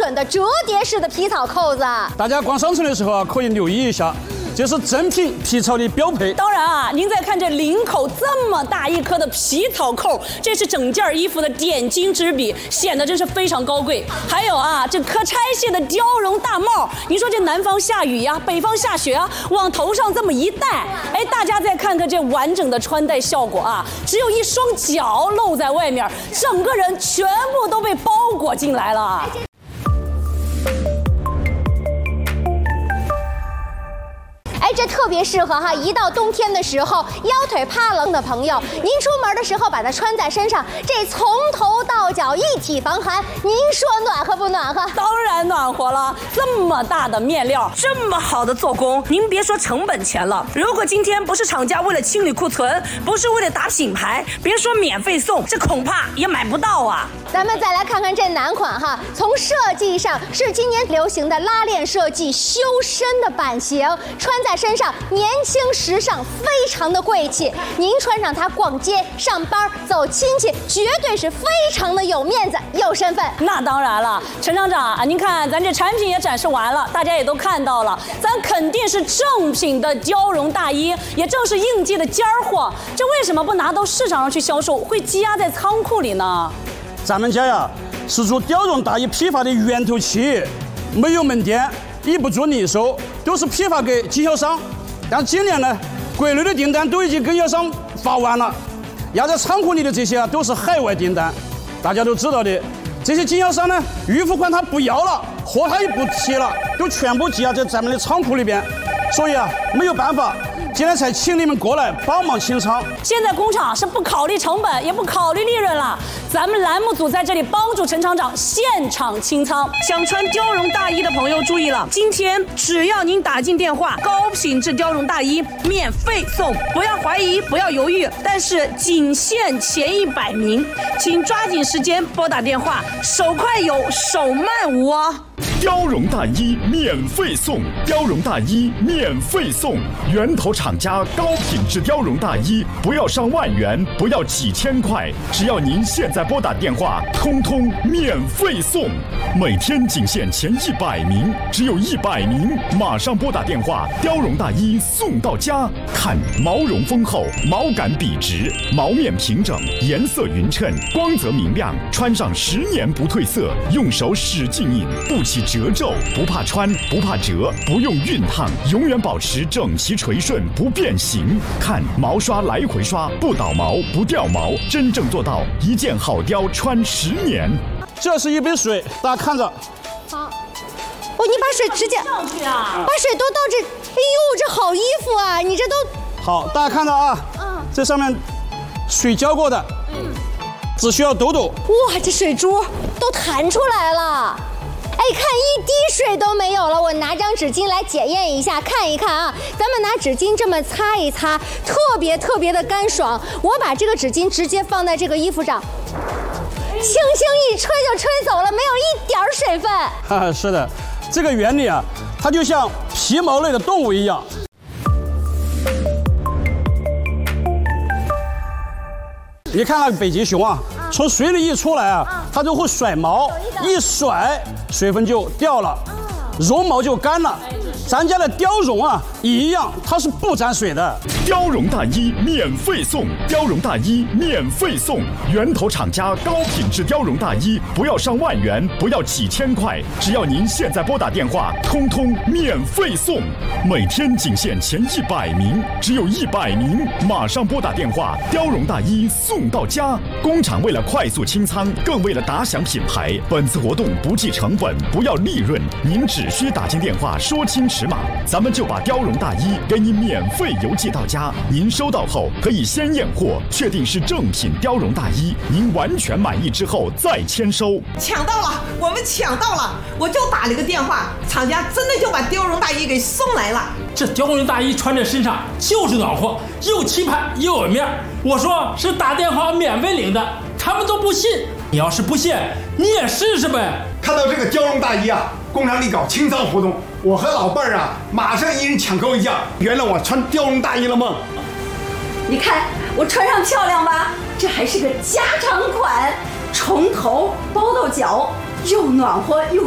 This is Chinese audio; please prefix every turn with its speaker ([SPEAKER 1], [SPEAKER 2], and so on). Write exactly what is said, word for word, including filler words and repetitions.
[SPEAKER 1] 准的折叠式的皮草扣子。
[SPEAKER 2] 大家逛商城的时候啊，可以留意一下。这是正品皮草的标配。
[SPEAKER 3] 当然啊，您再看这领口这么大一颗的皮草扣，这是整件衣服的点睛之笔，显得真是非常高贵。还有啊，这可拆卸的貂绒大帽，你说这南方下雨呀，北方下雪啊，往头上这么一戴，哎，大家再看看这完整的穿戴效果啊，只有一双脚露在外面，整个人全部都被包裹进来了。
[SPEAKER 1] 哎，这特别适合哈，一到冬天的时候，腰腿怕冷的朋友，您出门的时候把它穿在身上，这从头到脚一体防寒，您说暖和不暖和？
[SPEAKER 3] 当然暖和了，这么大的面料，这么好的做工，您别说成本钱了，如果今天不是厂家为了清理库存，不是为了打品牌，别说免费送，这恐怕也买不到啊。
[SPEAKER 1] 咱们再来看看这男款哈，从设计上是今年流行的拉链设计，修身的版型，穿在身上年轻时尚，非常的贵气。您穿上它逛街、上班、走亲戚，绝对是非常的有面子、有身份。
[SPEAKER 3] 那当然了，陈厂长啊，您看咱这产品也展示完了，大家也都看到了，咱肯定是正品的貂绒大衣，也正是应季的尖儿货。这为什么不拿到市场上去销售，会积压在仓库里呢？
[SPEAKER 2] 咱们家呀是做貂绒大衣批发的源头企业，没有门店，也不做零售，都是批发给经销商。但今年呢，国内的订单都已经跟经销商发完了，压在仓库里的这些啊都是海外订单。大家都知道的，这些经销商呢，预付款他不要了，货他也不提了，都全部积压在咱们的仓库里边。所以啊，没有办法，今天才请你们过来帮忙清仓。
[SPEAKER 3] 现在工厂是不考虑成本，也不考虑利润了。咱们栏目组在这里帮助陈厂长现场清仓。想穿貂绒大衣的朋友注意了，今天只要您打进电话，高品质貂绒大衣免费送，不要怀疑，不要犹豫。但是仅限前一百名，请抓紧时间拨打电话，手快有，手慢无哦。
[SPEAKER 4] 貂绒大衣免费送，貂绒大衣免费送，源头厂家高品质貂绒大衣，不要上万元，不要几千块，只要您现在拨打电话，通通免费送。每天仅限前一百名，只有一百名，马上拨打电话，貂绒大衣送到家。看毛绒丰厚，毛感笔直，毛面平整，颜色匀称，光泽明亮，穿上十年不褪色，用手使劲印，不起褶皱，不怕穿，不怕折，不用熨烫，永远保持整齐垂顺，不变形。看毛刷来回刷，不倒毛，不掉毛，真正做到一件好貂穿十年。
[SPEAKER 2] 这是一杯水，大家看着。
[SPEAKER 1] 好，哦，你把水直接
[SPEAKER 3] 上去啊，
[SPEAKER 1] 把水都倒这，哎呦，这好衣服啊，你这都
[SPEAKER 2] 好，大家看到啊，
[SPEAKER 1] 嗯，
[SPEAKER 2] 这上面水浇过的，嗯，只需要抖抖。
[SPEAKER 1] 哇，这水珠都弹出来了。哎，看一滴水都没有了，我拿张纸巾来检验一下，看一看啊。咱们拿纸巾这么擦一擦，特别特别的干爽。我把这个纸巾直接放在这个衣服上，轻轻一吹就吹走了，没有一点水分。
[SPEAKER 2] 哈哈，是的，这个原理啊，它就像皮毛类的动物一样。你看那个北极熊啊，从水里一出来啊，它就会甩毛，一甩水分就掉了，绒毛就干了。咱家的貂绒啊也一样，它是不沾水的。
[SPEAKER 4] 貂绒大衣免费送，貂绒大衣免费送，源头厂家高品质貂绒大衣，不要上万元，不要几千块，只要您现在拨打电话，通通免费送。每天仅限前一百名，只有一百名，马上拨打电话，貂绒大衣送到家。工厂为了快速清仓，更为了打响品牌，本次活动不计成本，不要利润，您只需打进电话说清尺码，咱们就把貂绒大衣给你免费邮寄到家。您收到后可以先验货，确定是正品貂绒大衣，您完全满意之后再签收。
[SPEAKER 5] 抢到了，我们抢到了！我就打了个电话，厂家真的就把貂绒大衣给送来了。
[SPEAKER 6] 这貂绒大衣穿在身上就是暖和，又气派又有面。我说是打电话免费领的，他们都不信。你要是不信，你也试试呗。
[SPEAKER 7] 看到这个貂绒大衣啊，工厂里搞清仓活动，我和老伴儿啊，马上一人抢购一件，圆了我穿貂绒大衣的梦。
[SPEAKER 8] 你看我穿上漂亮吧？这还是个加长款，从头包到脚，又暖和又